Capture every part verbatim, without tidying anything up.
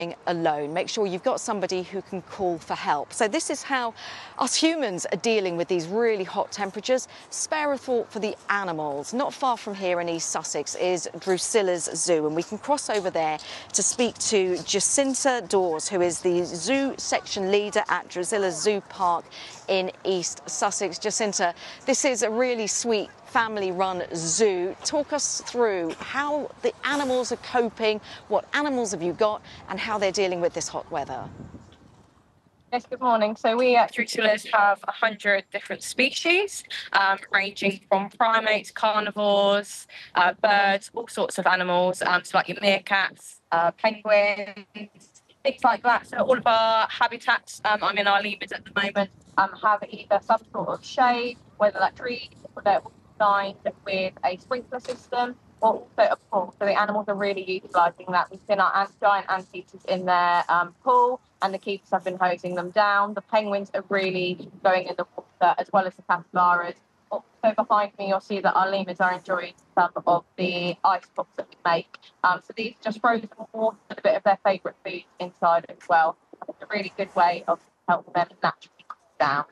alone. Make sure you've got somebody who can call for help. So this is how us humans are dealing with these really hot temperatures. Spare a thought for the animals. Not far from here in East Sussex is Drusilla's Zoo, and we can cross over there to speak to Jacinta Dawes, who is the zoo section leader at Drusilla's Zoo Park in East Sussex. Jacinta, this is a really sweet family-run zoo. Talk us through how the animals are coping, what animals have you got, and how they're dealing with this hot weather. Yes, good morning. So we at Drusilla's have one hundred different species, um, ranging from primates, carnivores, uh, birds, all sorts of animals, um, so like your meerkats, uh, penguins, things like that. So all of our habitats, um, I'm in our lemurs at the moment, um, have either some sort of shade, whether that's trees, or they're designed with a sprinkler system, or also a pool. So the animals are really utilising that. We've seen our ant, giant anteaters in their um, pool, and the keepers have been hosing them down. The penguins are really going in the water, as well as the capybaras. Also behind me, you'll see that our lemurs are enjoying some of the ice pops that we make. Um, so these just frozen water and a bit of their favourite food inside as well. It's a really good way of helping them naturally cool down.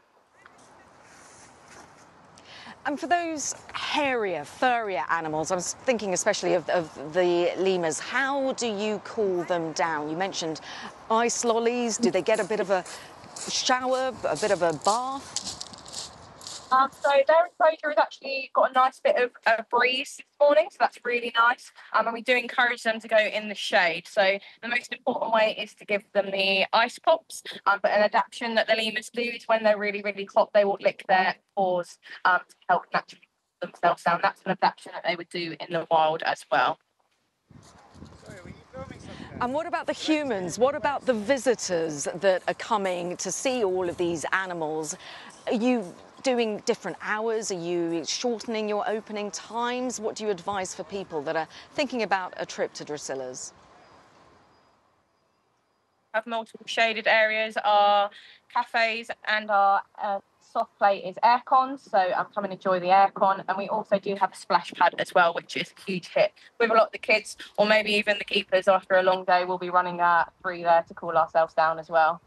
And for those hairier, furrier animals, I was thinking especially of, of the lemurs, how do you cool them down? You mentioned ice lollies. Do they get a bit of a shower, a bit of a bath? Um, so their enclosure has actually got a nice bit of a breeze this morning, so that's really nice. Um, and we do encourage them to go in the shade. So the most important way is to give them the ice pops. Um, but an adaptation that the lemurs do is when they're really, really hot, they will lick their paws um, to help naturally cool themselves down. That's an adaptation that they would do in the wild as well. And what about the humans? What about the visitors that are coming to see all of these animals? Are you doing different hours? Are you shortening your opening times? What do you advise for people that are thinking about a trip to Drusilla's? Have multiple shaded areas. Our cafes and our uh, soft play is aircon, so um, come and enjoy the aircon. And we also do have a splash pad as well, which is a huge hit with a lot of the kids, or maybe even the keepers after a long day. We'll be running uh, through there to cool ourselves down as well.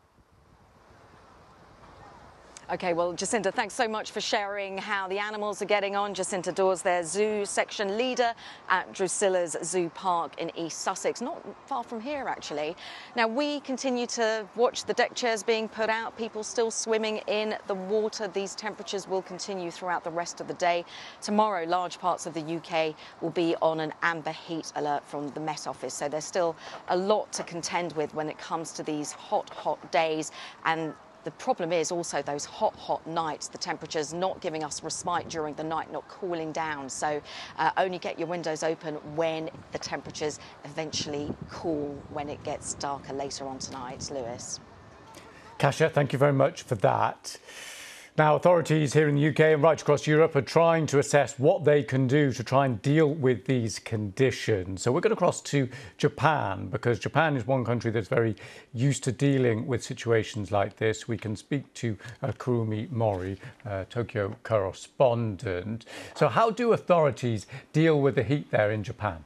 OK, well, Jacinta, thanks so much for sharing how the animals are getting on. Jacinta Dawes, their zoo section leader at Drusilla's Zoo Park in East Sussex, not far from here, actually. Now, we continue to watch the deck chairs being put out, people still swimming in the water. These temperatures will continue throughout the rest of the day. Tomorrow, large parts of the U K will be on an amber heat alert from the Met Office, so there's still a lot to contend with when it comes to these hot, hot days. And the problem is also those hot, hot nights, the temperatures not giving us respite during the night, not cooling down. So uh, only get your windows open when the temperatures eventually cool, when it gets darker later on tonight. Lewis. Kasia, thank you very much for that. Now, authorities here in the U K and right across Europe are trying to assess what they can do to try and deal with these conditions. So we're going to cross to Japan, because Japan is one country that's very used to dealing with situations like this. We can speak to uh, Kurumi Mori, uh, Tokyo correspondent. So how do authorities deal with the heat there in Japan?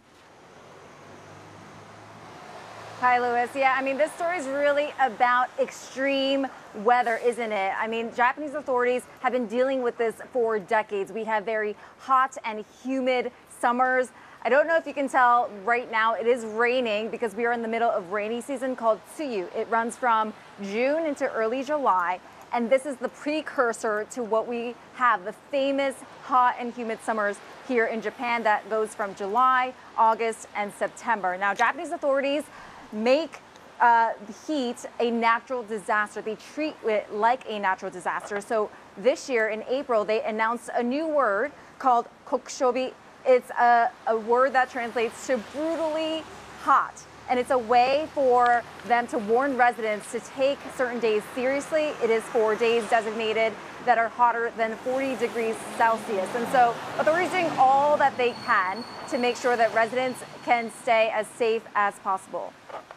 Hi, Lewis. Yeah, I mean, this story is really about extreme weather, isn't it? I mean, Japanese authorities have been dealing with this for decades. We have very hot and humid summers. I don't know if you can tell right now, it is raining because we are in the middle of rainy season called Tsuyu. It runs from June into early July, and this is the precursor to what we have, the famous hot and humid summers here in Japan that goes from July, August, and September. Now, Japanese authorities make uh, heat a natural disaster. They treat it like a natural disaster. So this year in April, they announced a new word called kokushobi. It's a, a word that translates to brutally hot. And it's a way for them to warn residents to take certain days seriously. It is for days designated that are hotter than forty degrees Celsius. And so authorities are doing all that they can to make sure that residents can stay as safe as possible.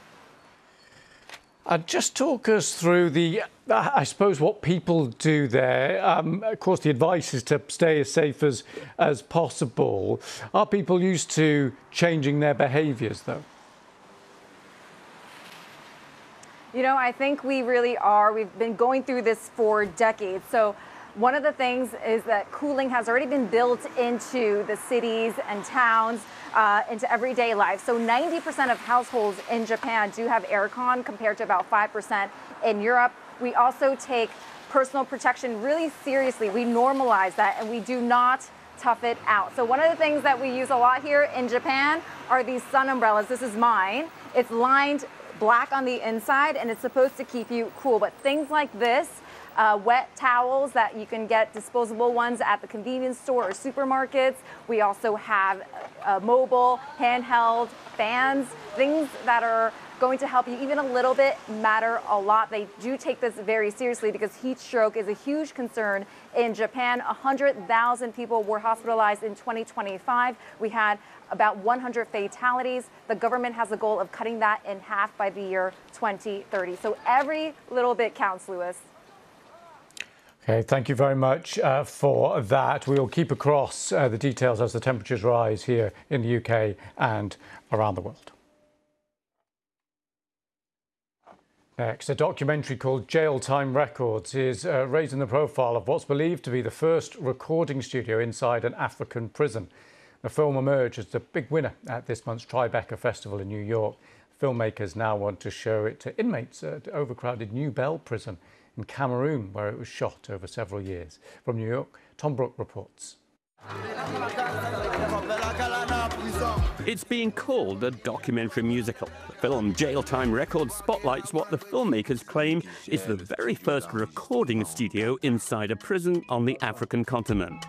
Uh, just talk us through the, uh, I suppose, what people do there. Um, of course, the advice is to stay as safe as, as possible. Are people used to changing their behaviours, though? You know, I think we really are. We've been going through this for decades. So one of the things is that cooling has already been built into the cities and towns, uh, into everyday life. So ninety percent of households in Japan do have aircon compared to about five percent in Europe. We also take personal protection really seriously. We normalize that and we do not tough it out. So one of the things that we use a lot here in Japan are these sun umbrellas. This is mine. It's lined black on the inside and it's supposed to keep you cool. But things like this, uh, wet towels that you can get disposable ones at the convenience store or supermarkets. We also have uh, mobile, handheld fans, things that are going to help you even a little bit matter a lot. They do take this very seriously because heat stroke is a huge concern in Japan. one hundred thousand people were hospitalized in twenty twenty-five. We had about one hundred fatalities. The government has a goal of cutting that in half by the year twenty thirty. So every little bit counts, Lewis. Okay, thank you very much uh, for that. We'll keep across uh, the details as the temperatures rise here in the U K and around the world. Next, a documentary called Jail Time Records is uh, raising the profile of what's believed to be the first recording studio inside an African prison. The film emerged as the big winner at this month's Tribeca Festival in New York. Filmmakers now want to show it to inmates at overcrowded New Bell prison in Cameroon, where it was shot over several years. From New York, Tom Brook reports. It's being called a documentary musical. The film Jail Time Records spotlights what the filmmakers claim is the very first recording studio inside a prison on the African continent.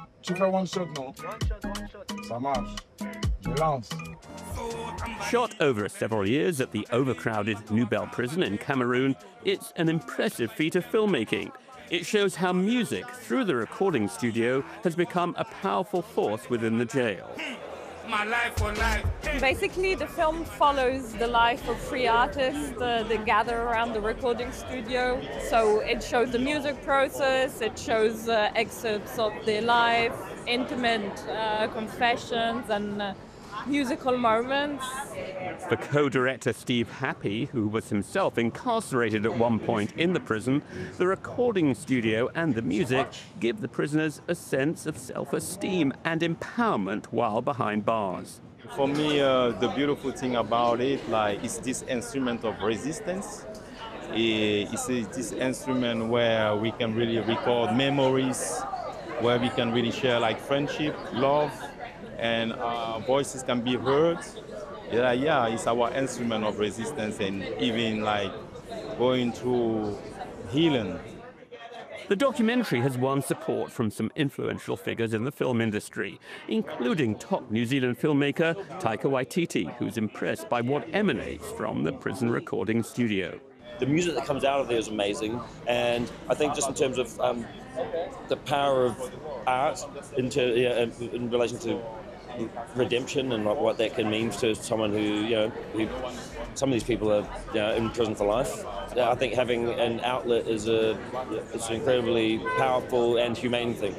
Shot over several years at the overcrowded New Bell prison in Cameroon, it's an impressive feat of filmmaking. It shows how music, through the recording studio, has become a powerful force within the jail. My life for life. Basically, the film follows the life of three artists uh, that gather around the recording studio. So it shows the music process, it shows uh, excerpts of their life, intimate uh, confessions and uh, musical moments. For co-director Steve Happy, who was himself incarcerated at one point in the prison, the recording studio and the music give the prisoners a sense of self-esteem and empowerment while behind bars. For me, uh, the beautiful thing about it, like, is this instrument of resistance. It's this instrument where we can really record memories, where we can really share like friendship, love, and our voices can be heard. Yeah, yeah, it's our instrument of resistance and even like going through healing. The documentary has won support from some influential figures in the film industry, including top New Zealand filmmaker Taika Waititi, who's impressed by what emanates from the prison recording studio. The music that comes out of there is amazing, and I think just in terms of um, the power of art into, yeah, in relation to redemption and what that can mean to someone who, you know, who, some of these people are, you know, in prison for life. I think having an outlet is a, it's an incredibly powerful and humane thing.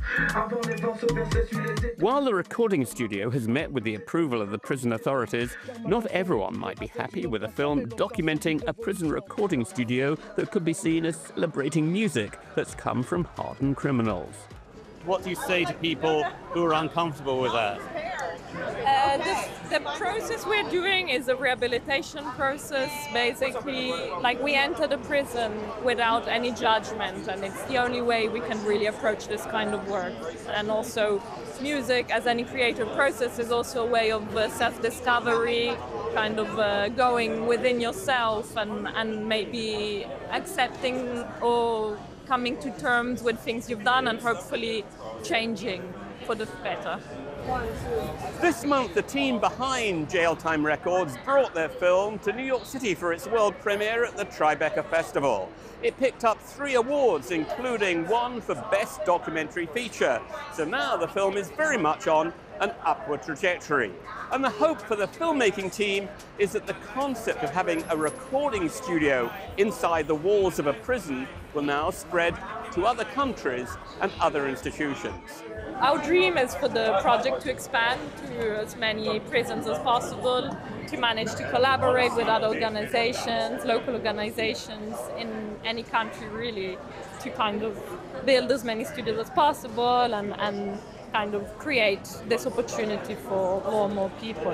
While the recording studio has met with the approval of the prison authorities, not everyone might be happy with a film documenting a prison recording studio that could be seen as celebrating music that's come from hardened criminals. What do you say to people who are uncomfortable with that? Uh, the, the process we're doing is a rehabilitation process, basically. Like, we enter the prison without any judgment, and it's the only way we can really approach this kind of work. And also, music, as any creative process, is also a way of uh, self-discovery, kind of uh, going within yourself and, and maybe accepting or coming to terms with things you've done and hopefully changing for the better. This month, the team behind Jail Time Records brought their film to New York City for its world premiere at the Tribeca Festival. It picked up three awards, including one for Best Documentary Feature. So now the film is very much on an upward trajectory. And the hope for the filmmaking team is that the concept of having a recording studio inside the walls of a prison will now spread to other countries and other institutions. our dream is for the project to expand to as many prisons as possible, to manage to collaborate with other organizations, local organizations in any country really, to kind of build as many studios as possible and, and kind of create this opportunity for more and more people.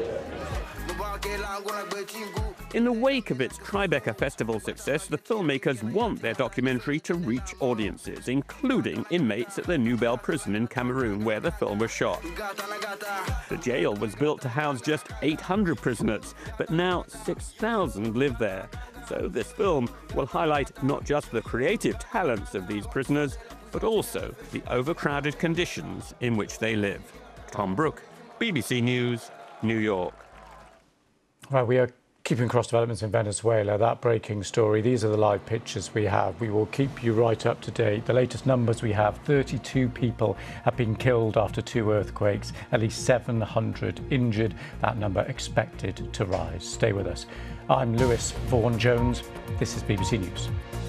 In the wake of its Tribeca Festival success, the filmmakers want their documentary to reach audiences, including inmates at the Nouvelle prison in Cameroon, where the film was shot. The jail was built to house just eight hundred prisoners, but now six thousand live there. So this film will highlight not just the creative talents of these prisoners, but also the overcrowded conditions in which they live. Tom Brooke, B B C News, New York. Right, we are keeping cross developments in Venezuela, that breaking story. These are the live pictures we have. We will keep you right up to date. The latest numbers we have, thirty-two people have been killed after two earthquakes, at least seven hundred injured. That number expected to rise. Stay with us. I'm Lewis Vaughan-Jones. This is B B C News.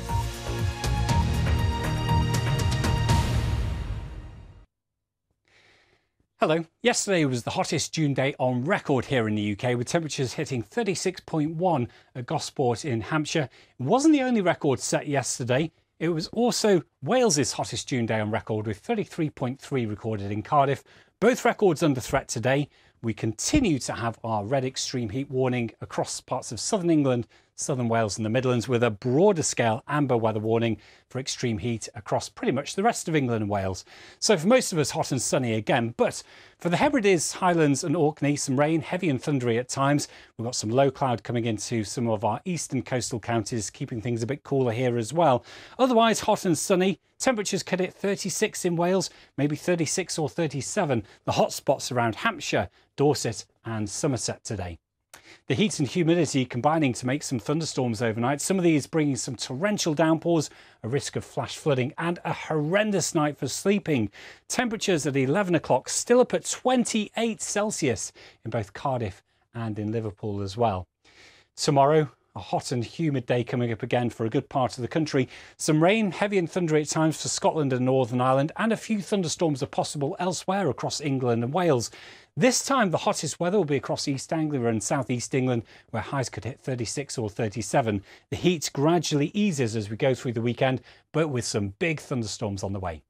Hello. Yesterday was the hottest June day on record here in the U K, with temperatures hitting thirty-six point one at Gosport in Hampshire. It wasn't the only record set yesterday. It was also Wales's hottest June day on record, with thirty-three point three recorded in Cardiff. Both records under threat today. We continue to have our red extreme heat warning across parts of southern England, southern Wales and the Midlands, with a broader scale amber weather warning for extreme heat across pretty much the rest of England and Wales. So for most of us, hot and sunny again. But for the Hebrides, Highlands and Orkney, some rain, heavy and thundery at times. We've got some low cloud coming into some of our eastern coastal counties, keeping things a bit cooler here as well. Otherwise, hot and sunny. Temperatures could hit thirty-six in Wales, maybe thirty-six or thirty-seven. The hot spots around Hampshire, Dorset and Somerset today. The heat and humidity combining to make some thunderstorms overnight. Some of these bringing some torrential downpours, a risk of flash flooding and a horrendous night for sleeping. Temperatures at eleven o'clock still up at twenty-eight Celsius in both Cardiff and in Liverpool as well. Tomorrow, a hot and humid day coming up again for a good part of the country. Some rain, heavy and thundery at times for Scotland and Northern Ireland, and a few thunderstorms are possible elsewhere across England and Wales. This time, the hottest weather will be across East Anglia and South East England, where highs could hit thirty-six or thirty-seven. The heat gradually eases as we go through the weekend, but with some big thunderstorms on the way.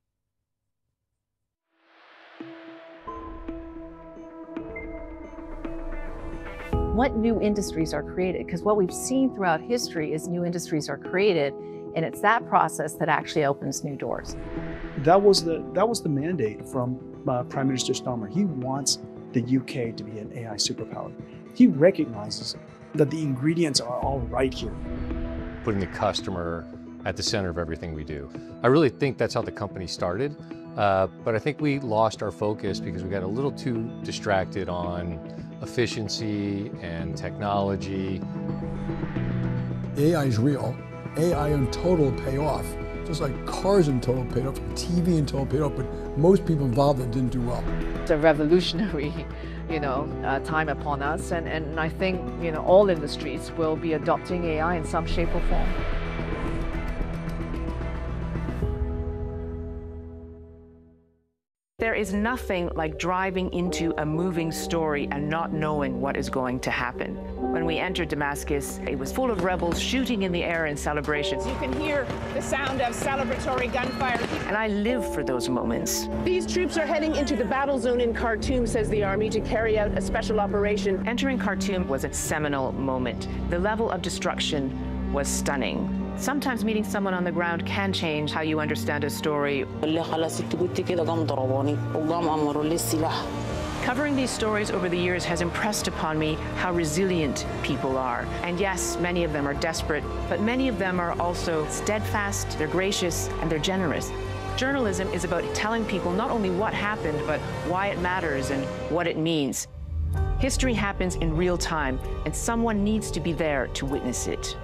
What new industries are created? Because what we've seen throughout history is new industries are created, and it's that process that actually opens new doors. That was the that was the mandate from uh, Prime Minister Starmer. He wants the U K to be an A I superpower. He recognizes that the ingredients are all right here. Putting the customer at the center of everything we do. I really think that's how the company started, uh, but I think we lost our focus because we got a little too distracted on efficiency and technology. A I is real. A I in total pay off. Just like cars in total paid off, T V in total paid off, but most people involved that didn't do well. It's a revolutionary, you know, uh, time upon us, and, and I think, you know, all industries will be adopting A I in some shape or form. There is nothing like driving into a moving story and not knowing what is going to happen. When we entered Damascus, it was full of rebels shooting in the air in celebrations. You can hear the sound of celebratory gunfire. And I live for those moments. These troops are heading into the battle zone in Khartoum, says the army, to carry out a special operation. Entering Khartoum was a seminal moment. The level of destruction was stunning. Sometimes meeting someone on the ground can change how you understand a story. Covering these stories over the years has impressed upon me how resilient people are. And yes, many of them are desperate, but many of them are also steadfast, they're gracious, and they're generous. Journalism is about telling people not only what happened, but why it matters and what it means. History happens in real time, and someone needs to be there to witness it.